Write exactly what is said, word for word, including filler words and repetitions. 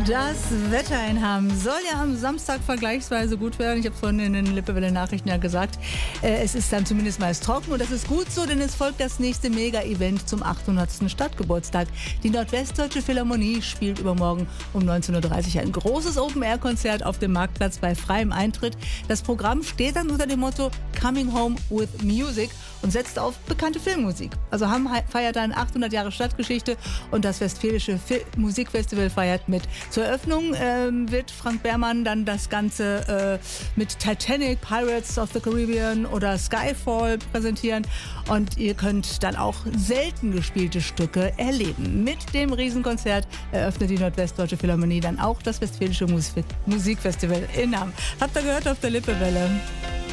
Das Wetter in Hamm soll ja am Samstag vergleichsweise gut werden. Ich habe vorhin in den Lippewelle-Nachrichten ja gesagt, äh, es ist dann zumindest meist trocken und das ist gut so, denn es folgt das nächste Mega-Event zum achthundertsten Stadtgeburtstag. Die Nordwestdeutsche Philharmonie spielt übermorgen um neunzehn Uhr dreißig ein großes Open-Air-Konzert auf dem Marktplatz bei freiem Eintritt. Das Programm steht dann unter dem Motto Coming Home with Music und setzt auf bekannte Filmmusik. Also Hamm feiert dann achthundert Jahre Stadtgeschichte und das Westfälische Musikfestival feiert mit. Zur Eröffnung ähm, wird Frank Behrmann dann das Ganze äh, mit Titanic, Pirates of the Caribbean oder Skyfall präsentieren und ihr könnt dann auch selten gespielte Stücke erleben. Mit dem Riesenkonzert eröffnet die Nordwestdeutsche Philharmonie dann auch das Westfälische Musikfestival in Hamm. Habt ihr gehört auf der Lippewelle?